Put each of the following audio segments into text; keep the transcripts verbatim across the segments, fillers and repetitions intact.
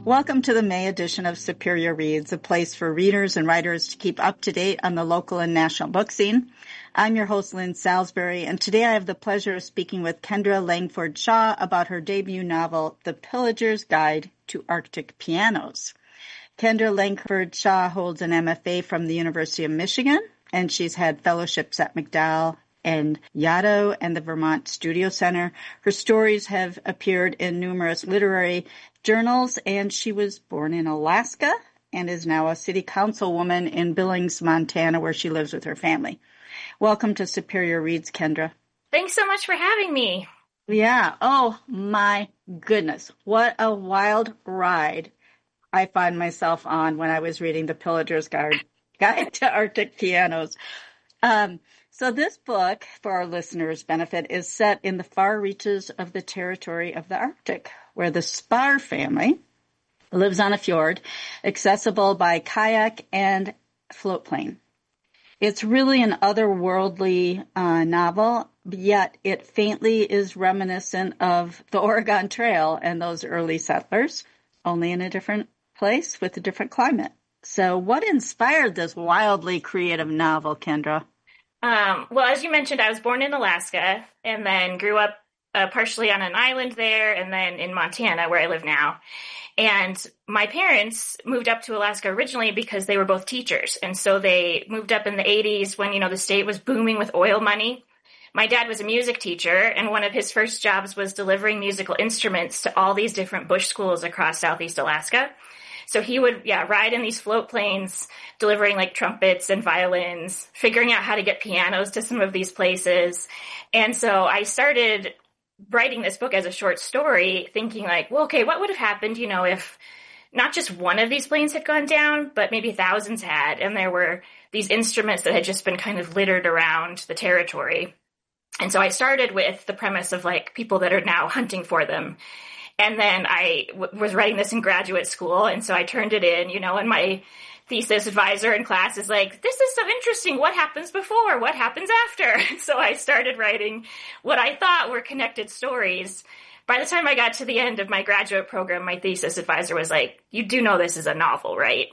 Welcome to the May edition of Superior Reads, a place for readers and writers to keep up to date on the local and national book scene. I'm your host, Lynn Salisbury, and today I have the pleasure of speaking with Kendra Langford Shaw about her debut novel, The Pillager's Guide to Arctic Pianos. Kendra Langford Shaw holds an M F A from the University of Michigan, and she's had fellowships at MacDowell and Yaddo and the Vermont Studio Center. Her stories have appeared in numerous literary journals, and she was born in Alaska and is now a city councilwoman in Billings, Montana, where she lives with her family. Welcome to Superior Reads, Kendra. Thanks so much for having me. Yeah. Oh, my goodness. What a wild ride I find myself on when I was reading The Pillager's Guide, Guide to Arctic Pianos. Um, so this book, for our listeners' benefit, is set in the far reaches of the territory of the Arctic, where the Spar family lives on a fjord, accessible by kayak and float plane. It's really an otherworldly uh, novel, yet it faintly is reminiscent of the Oregon Trail and those early settlers, only in a different place with a different climate. So what inspired this wildly creative novel, Kendra? Um, well, as you mentioned, I was born in Alaska and then grew up uh, partially on an island there and then in Montana, where I live now. And my parents moved up to Alaska originally because they were both teachers. And so they moved up in the eighties when, you know, the state was booming with oil money. My dad was a music teacher, and one of his first jobs was delivering musical instruments to all these different bush schools across Southeast Alaska. So he would, yeah, ride in these float planes, delivering like trumpets and violins, figuring out how to get pianos to some of these places. And so I started writing this book as a short story, thinking like, well, okay, what would have happened, you know, if not just one of these planes had gone down, but maybe thousands had, and there were these instruments that had just been kind of littered around the territory. And so I started with the premise of like people that are now hunting for them. And then I w- was writing this in graduate school, and so I turned it in, you know, and my thesis advisor in class is like, this is so interesting. What happens before? What happens after? So I started writing what I thought were connected stories. By the time I got to the end of my graduate program, my thesis advisor was like, you do know this is a novel, right?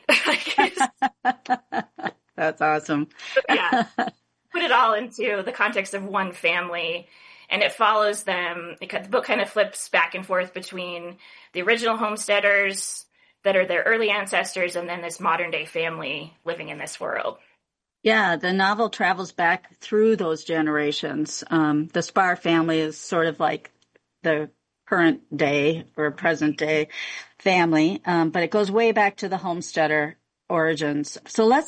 That's awesome. Yeah. Put it all into the context of one family. And it follows them. The book kind of flips back and forth between the original homesteaders that are their early ancestors and then this modern day family living in this world. Yeah, the novel travels back through those generations. Um, the Spar family is sort of like the current day or present day family, um, but it goes way back to the homesteader origins. So let's